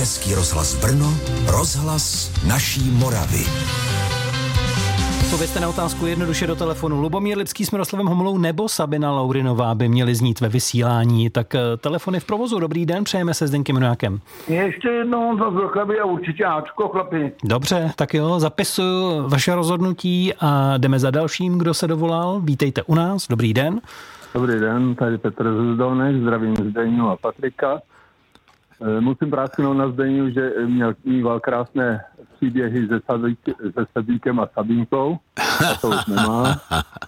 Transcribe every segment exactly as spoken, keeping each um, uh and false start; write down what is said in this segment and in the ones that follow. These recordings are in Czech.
Český rozhlas Brno, rozhlas naší Moravy. Povězte na otázku jednoduše do telefonu. Lubomír Lipský s Miroslavem Homolou nebo Sabina Laurinová by měly znít ve vysílání. Tak telefony v provozu. Dobrý den, přejeme se Zdeňkem Minojákem. Ještě jednou za Zrchleby a určitě Ačko, chlapi. Dobře, tak jo, zapisuju vaše rozhodnutí a jdeme za dalším, kdo se dovolal. Vítejte u nás, dobrý den. Dobrý den, tady Petr Zuzdonek, zdravím Zdeňu a Patrika. Musím prásknout na Zdeňu, že měl mýval krásné příběhy se, Sadík, se Sadíkem a Sabínkou, a to už nemá.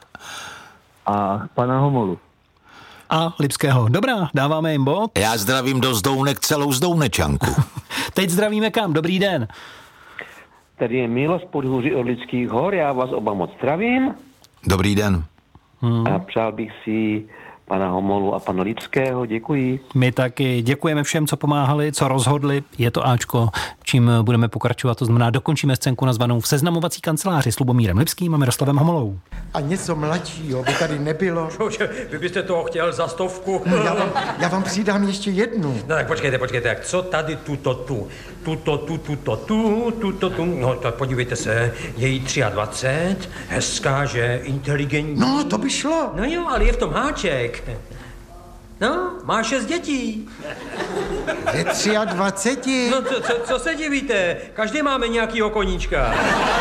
A pana Homolu. A Lipského. Dobrá, dáváme jim bod. Já zdravím do Zdounek celou Zdounečanku. Teď zdravíme kam? Dobrý den. Tady je Miloš Podhůří od Lidských hor, já vás oba moc zdravím. Dobrý den. Hmm. A přál bych si pana Homolu a pana Lipského, děkuji. My taky děkujeme všem, co pomáhali, co rozhodli. Je to Ačko, čím budeme pokračovat. To znamená, dokončíme scénku nazvanou V seznamovací kanceláři s Lubomírem Lipským a Miroslavem Homolou. A něco mladšího by tady nebylo. Cože, vy byste toho chtěl za stovku? No, já, vám, já vám přidám ještě jednu. No tak počkejte, počkejte, jak co tady tuto tu? Tuto tu, tuto tu, tuto tu, no tak podívejte se, je jí dvacet tři, hezká, že, inteligentní. No, to by šlo. No jo, ale je v tom háček. No, má šest dětí. Je dvacet tři. No co, co, co se divíte? Každý máme nějakýho koníčka.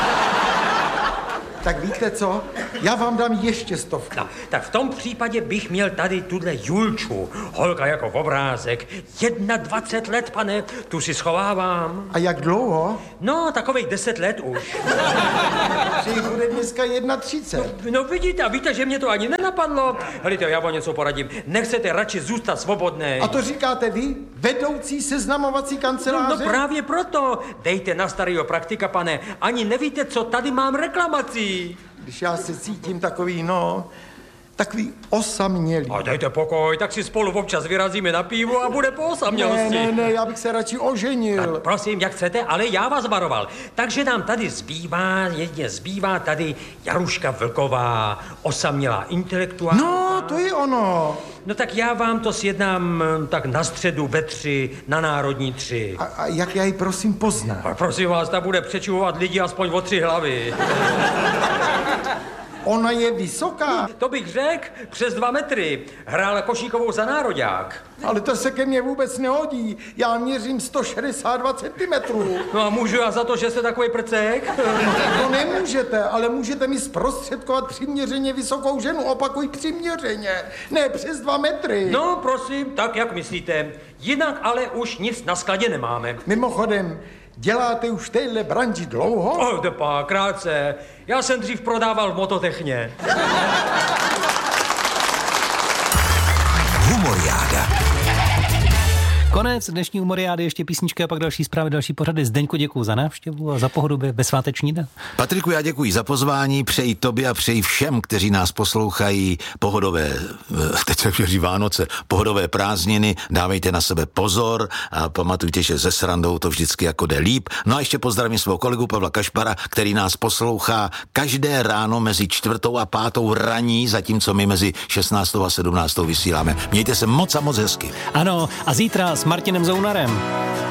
Tak víte co? Já vám dám ještě stovku. No, tak v tom případě bych měl tady tuhle Julču. Holka jako obrázek. dvacet jedna let, pane, tu si schovávám. A jak dlouho? No, takových deset let už. Že bude dneska třicet jedna. No vidíte, a víte, že mě to ani nenapadlo. Helejte, já vám něco poradím. Nechcete radši zůstat svobodnej. A to říkáte vy? Vedoucí seznamovací kanceláře? No, no právě proto. Dejte na starýho praktika, pane. Ani nevíte, co tady mám reklamací. Když já se cítím takový, no, takový osamělý. A dejte pokoj, tak si spolu občas vyrazíme na pivo a bude po osamělosti. Ne, ne, ne, já bych se radši oženil. Tak prosím, jak chcete, ale já vás varoval. Takže nám tady zbývá, jedině zbývá tady Jaruška Vlková, osamělá intelektuálka. No, to je ono. No tak já vám to sjednám tak na středu ve tři, na Národní tři. A, a jak já ji prosím poznám? A prosím vás, ta bude přečuhovat lidi aspoň o tři hlavy. Ona je vysoká. To bych řekl, přes dva metry. Hrála košíkovou za nároďák. Ale to se ke mně vůbec nehodí. Já měřím sto šedesát dva centimetrů. No a můžu já za to, že jste takový prcek? To nemůžete, ale můžete mi zprostředkovat přiměřeně vysokou ženu. Opakuj, přiměřeně. Ne přes dva metry. No, prosím, tak jak myslíte. Jinak ale už nic na skladě nemáme. Mimochodem, děláte už v téhle branži dlouho? Oh, depa, krátce. Já jsem dřív prodával v mototechně. Humoriáda. Konec dnešní humoriády, ještě písničky a pak další zprávy, další pořady. Zdeňku, děkuju za návštěvu a za pohodu ve sváteční den. Patriku, já děkuji za pozvání, přeji tobě a přeji všem, kteří nás poslouchají, pohodové, teď se říká Vánoce, pohodové prázdniny, dávejte na sebe pozor a pamatujte, že se srandou to vždycky jako jde líp. No a ještě pozdravím svého kolegu Pavla Kašpara, který nás poslouchá každé ráno mezi čtvrtou a pátou raní, zatímco my mezi šestnáctou a sedmnáctou vysíláme. Mějte se moc a moc hezky. Ano, a zítra s Martinem Zounarem.